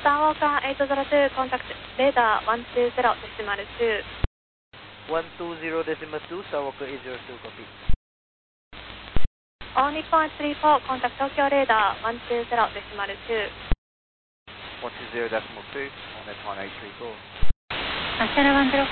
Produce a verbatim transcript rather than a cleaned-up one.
Star Walker eight zero two, contact radar one two zero decimal two. one two zero decimal two, Star Walker eight zero two, copy. All Nippon three four, contact Tokyo radar one two zero decimal two. one two zero decimal two, on Nippon eight three four. Ashara one zero